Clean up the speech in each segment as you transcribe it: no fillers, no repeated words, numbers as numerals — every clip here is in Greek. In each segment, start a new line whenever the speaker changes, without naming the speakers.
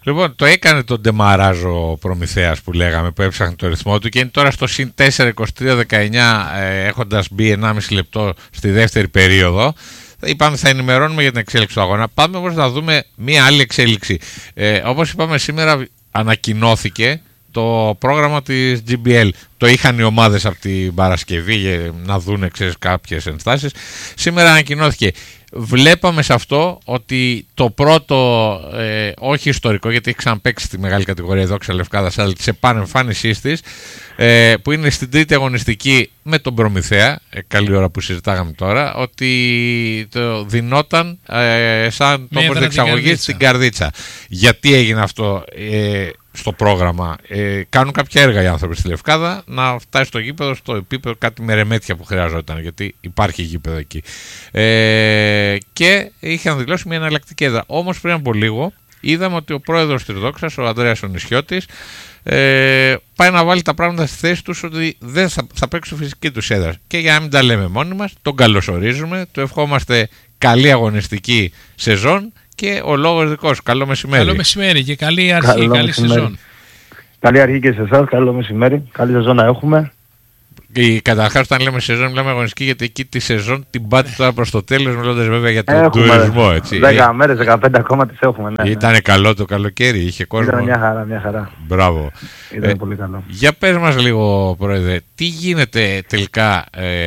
Λοιπόν, το έκανε τον Ντεμαράζο Προμηθέας που λέγαμε, που έψαχνε το ρυθμό του και είναι τώρα στο συν 4, 23-19, έχοντας μπει 1,5 λεπτό στη δεύτερη περίοδο. Είπαμε θα ενημερώνουμε για την εξέλιξη του αγώνα. Πάμε όμως να δούμε μία άλλη εξέλιξη. Όπως είπαμε, σήμερα ανακοινώθηκε το πρόγραμμα της GBL. Το είχαν οι ομάδες από την Παρασκευή για να δουν κάποιες ενστάσεις. Σήμερα ανακοινώθηκε. Βλέπαμε σε αυτό ότι το πρώτο, όχι ιστορικό, γιατί έχει ξαναπαίξει στη μεγάλη κατηγορία Δόξα Λευκάδας, αλλά της επανεμφάνισής της, που είναι στην τρίτη αγωνιστική με τον Προμηθέα, καλή ώρα που συζητάγαμε τώρα, ότι το δινόταν σαν τόπος διεξαγωγής στην Καρδίτσα. Γιατί έγινε αυτό στο πρόγραμμα? Κάνουν κάποια έργα οι άνθρωποι στη Λευκάδα να φτάσει στο γήπεδο στο επίπεδο, κάτι με ρεμέτια που χρειαζόταν, γιατί υπάρχει γήπεδο εκεί, και είχαν δηλώσει μια εναλλακτική έδρα. Όμως πριν από λίγο είδαμε ότι ο πρόεδρος της Δόξας, ο Ανδρέας ο Νησιώτης, πάει να βάλει τα πράγματα στη θέση τους, ότι δεν θα παίξει στη φυσική τους έδρα. Και για να μην τα λέμε μόνοι μας, τον καλωσορίζουμε, του ευχόμαστε καλή αγωνιστική σεζόν. Και ο λόγος δικός. Καλό μεσημέρι.
Καλό μεσημέρι και καλή αρχή, καλή σεζόν.
Καλή αρχή και σε εσάς, καλό μεσημέρι. Καλή σεζόν να έχουμε.
Καταρχάς, όταν λέμε σεζόν, μιλάμε αγωνιστική, γιατί εκεί τη σεζόν την πάτε τώρα προς το τέλος, μιλώντας βέβαια για τον τουρισμό.
10 μέρες, 15 ακόμα τις έχουμε. Ναι,
Ήτανε καλό το καλοκαίρι, είχε κόσμο.
Ήταν μια χαρά.
Μπράβο.
Ήταν πολύ καλό.
Για πες μας λίγο, Πρόεδρε, τι γίνεται τελικά,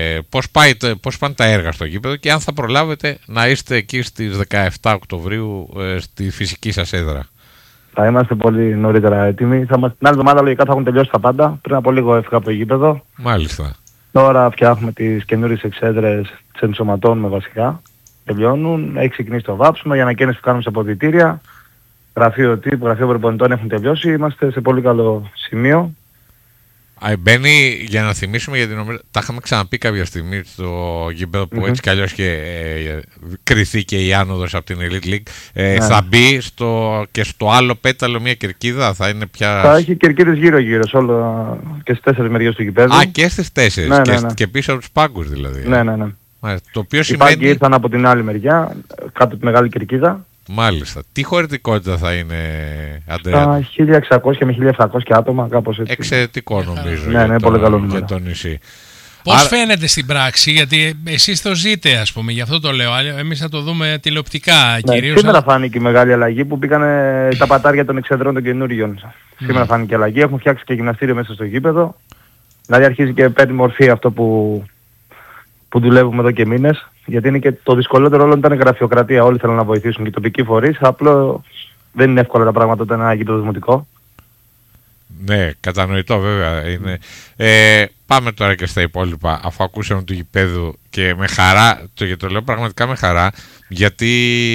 πώς πάνε τα έργα στο γήπεδο και αν θα προλάβετε να είστε εκεί στις 17 Οκτωβρίου στη φυσική σας έδρα.
Θα είμαστε πολύ νωρίτερα έτοιμοι. Την άλλη εβδομάδα λογικά θα έχουν τελειώσει τα πάντα. Πριν από λίγο έφυγα από το γήπεδο.
Μάλιστα.
Τώρα φτιάχνουμε τις καινούριες εξέδρες, τις ενσωματώνουμε βασικά. Τελειώνουν. Έχει ξεκινήσει το βάψιμο, η ανακαίνιση που κάνουμε σε αποδυτήρια. Γραφείο τύπου, γραφείο προπονητών έχουν τελειώσει. Είμαστε σε πολύ καλό σημείο.
Μπαίνει, για να θυμίσουμε, γιατί νομίζω τα είχαμε ξαναπεί κάποια στιγμή στο γήπεδο που έτσι κι αλλιώς και κριθήκε η άνοδος από την Elite League. Θα μπει και στο άλλο πέταλο μια κερκίδα, θα είναι πια...
Θα έχει κερκίδες γύρω-γύρω και στις 4 μεριές του γηπέδου.
Και στις 4 και πίσω από τους πάγκους δηλαδή.
Ναι.
Το οποίο
οι πάγκοι ήρθαν από την άλλη μεριά, κάτω από τη μεγάλη κερκίδα.
Μάλιστα. Τι χωρητικότητα θα είναι, Αντρέα?
1.600 με 1.700 άτομα, κάπως έτσι.
Εξαιρετικό νομίζω.
Ναι, πολύ καλό νούμερο.
Για το νησί.
Πώς φαίνεται στην πράξη, γιατί εσείς το ζείτε, ας πούμε, γι' αυτό το λέω. Εμείς θα το δούμε τηλεοπτικά κυρίως.
Σήμερα φάνηκε η μεγάλη αλλαγή που πήγανε τα πατάρια των εξεδρών των καινούριων. Σήμερα φάνηκε η αλλαγή. Έχουμε φτιάξει και γυμναστήριο μέσα στο γήπεδο. Δηλαδή αρχίζει και παίρνει μορφή αυτό που δουλεύουμε εδώ και μήνες. Γιατί είναι και το δυσκολότερο όλο ήταν η γραφειοκρατία. Όλοι θέλουν να βοηθήσουν και οι τοπικοί φορείς. Απλό δεν είναι εύκολα τα πράγματα όταν είναι ένα γήπεδο δημοτικό.
Ναι, κατανοητό βέβαια είναι. Πάμε τώρα και στα υπόλοιπα, αφού ακούσαμε του γηπέδου, και με χαρά, το λέω πραγματικά με χαρά, γιατί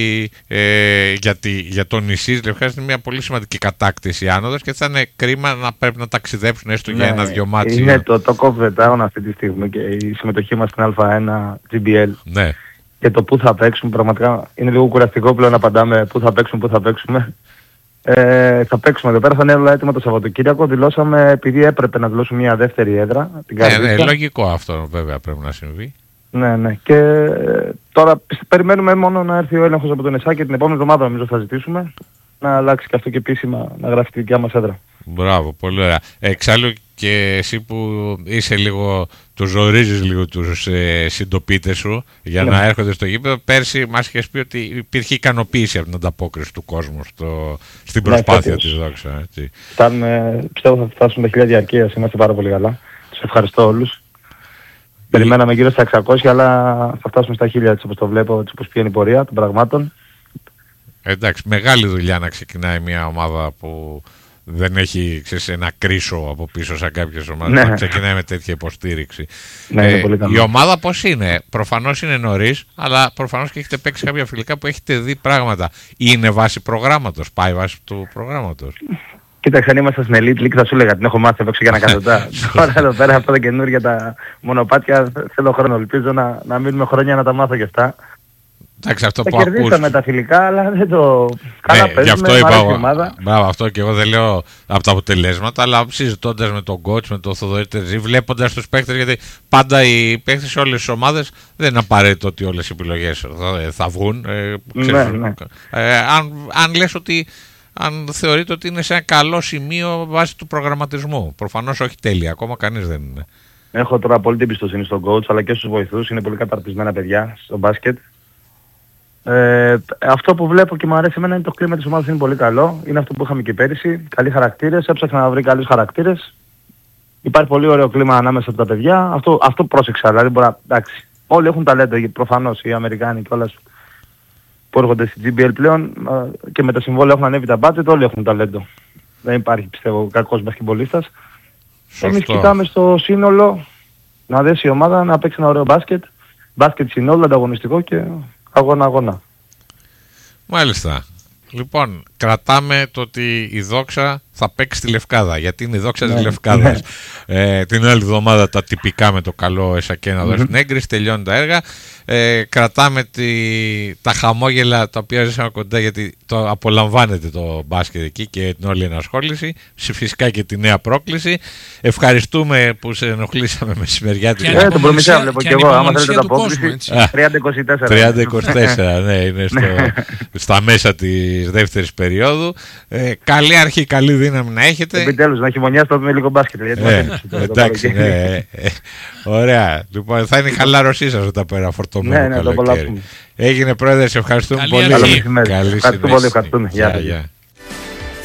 για το νησί Λευκάδας είναι μια πολύ σημαντική κατάκτηση άνοδος και θα είναι κρίμα να πρέπει να ταξιδέψουν έστω για ένα-δυο μάτς.
Είναι το COVID αυτή τη στιγμή και η συμμετοχή μας στην Α1 GBL.
Ναι.
Και το πού θα παίξουμε, πραγματικά είναι λίγο κουραστικό πλέον να απαντάμε πού θα παίξουμε. Θα παίξουμε εδώ πέρα, θα είναι όλα έτοιμα το Σαββατοκύριακο. Δηλώσαμε, επειδή έπρεπε να δηλώσουμε μια δεύτερη έδρα.
Ναι, λογικό αυτό βέβαια πρέπει να συμβεί.
Ναι. Και τώρα περιμένουμε μόνο να έρθει ο έλεγχος από τον ΕΣΑ και την επόμενη εβδομάδα νομίζω θα ζητήσουμε να αλλάξει και αυτό και επίσημα να γράφει τη δικιά μας έδρα.
Μπράβο, πολύ ωραία. Εξάλλου και εσύ που είσαι λίγο, τους ζορίζεις λίγο τους συντοπίτες σου για να έρχονται στο γήπεδο, πέρσι μας είχες πει ότι υπήρχε ικανοποίηση από την ανταπόκριση του κόσμου στην προσπάθεια της Δόξα.
Πιστεύω θα φτάσουμε τα 1000 διαρκείας, είμαστε πάρα πολύ καλά. Τους ευχαριστώ όλους. Περιμέναμε γύρω στα 600, αλλά θα φτάσουμε στα 1000 έτσι όπως το βλέπω, έτσι όπως πηγαίνει η πορεία των πραγμάτων.
Εντάξει, μεγάλη δουλειά να ξεκινάει μια ομάδα που δεν έχει ένα κρίσο από πίσω σαν κάποιες ομάδες, να ξεκινάει με τέτοια υποστήριξη.
Ναι, πολύ καλό.
Η ομάδα πώς είναι? Προφανώς είναι νωρίς, αλλά προφανώς και έχετε παίξει κάποια φιλικά που έχετε δει πράγματα. Είναι βάση προγράμματος, πάει βάση του προγράμματος?
Κοίταξε, αν είμαστε στην Elite League θα σου έλεγα την έχω μάθει έξω για να κάνω τώρα εδώ πέρα αυτά τα καινούργια τα μονοπάτια θέλω χρόνο, ελπίζω να μείνουμε χρόνια να τα μάθω και αυτά.
Εντάξει, αυτό που
κερδίσαμε τα φιλικά, αλλά δεν το... Καλά παίζουμε,
μπράβο, αυτό και εγώ δεν λέω από τα αποτελέσματα, αλλά συζητώντας με τον coach, με τον Θοδωρή Τερζή, βλέποντας τους παίκτες, γιατί πάντα οι παίκτες σε όλες τις ομάδες δεν είναι απαραίτητο ότι όλες οι επιλογές θα βγουν.
Ναι.
Αν λες ότι αν θεωρείτε ότι είναι σε ένα καλό σημείο βάσει του προγραμματισμού. Προφανώς όχι τέλεια, ακόμα κανείς δεν είναι.
Έχω τώρα πολύ την εμπιστοσύνη στον coach αλλά και στους βοηθούς. Είναι πολύ καταρτισμένα παιδιά στο μπάσκετ. Αυτό που βλέπω και μου αρέσει εμένα είναι το κλίμα της ομάδας είναι πολύ καλό. Είναι αυτό που είχαμε και πέρυσι. Καλοί χαρακτήρες. Έψαξα να βρει καλούς χαρακτήρες. Υπάρχει πολύ ωραίο κλίμα ανάμεσα από τα παιδιά. Αυτό πρόσεξα. Δηλαδή εντάξει. Όλοι έχουν ταλέντο προφανώς. Οι Αμερικάνοι κιόλας που έρχονται στη GBL πλέον και με τα συμβόλαια έχουν ανέβει τα budget. Όλοι έχουν ταλέντο. Δεν υπάρχει πιστεύω κακός μπασκετμπολίστας. Εμείς κοιτάμε στο σύνολο να δέσει η ομάδα να παίξει ένα ωραίο μπάσκετ. Μπάσκετ συνόλου, ανταγωνιστικό και αγώνα. Μάλιστα.
Λοιπόν, κρατάμε το ότι η Δόξα θα παίξει στη Λευκάδα, γιατί είναι η Δόξα της Λευκάδας. Την άλλη εβδομάδα τα τυπικά με το καλό ΕΣΑΚΕ να δώσει την έγκριση, τελειώνουν τα έργα. Κρατάμε τα χαμόγελα τα οποία ζήσαμε κοντά, γιατί το απολαμβάνετε το μπάσκετ εκεί και την όλη ενασχόληση. Φυσικά και τη νέα πρόκληση. Ευχαριστούμε που σε ενοχλήσαμε μεσημεριάτικα.
Τον Προμηθέα βλέπω και εγώ, άμα θέλετε τα πρόκληση.
30-24. Ναι, είναι στα μέσα της δεύτερης περίοδου. Καλή αρχή, καλή δύναμη να έχετε.
Επιτέλους, να χειμωνιάσει το δούμε λίγο μπάσκετ.
Εντάξει, ναι. Ωραία. Λοιπόν, θα είναι η χαλάρωσή σας όταν πέρα φορτωμένο καλοκαίρι. Έγινε, Πρόεδρε, σε ευχαριστούμε πολύ.
Καλή συνέχεια. Ευχαριστούμε πολύ. Γεια.